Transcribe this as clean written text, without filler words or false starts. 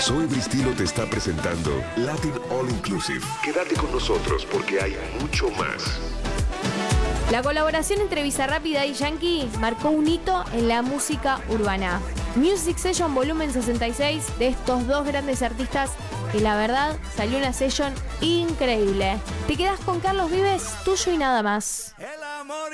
Soy Bristilo te está presentando Latin All Inclusive. Quédate con nosotros porque hay mucho más. La colaboración entre Bizarrap y Daddy Yankee marcó un hito en la música urbana. Music Session Volumen 66 de estos dos grandes artistas, que la verdad salió una session increíble. Te quedas con Carlos Vives, tuyo y nada más.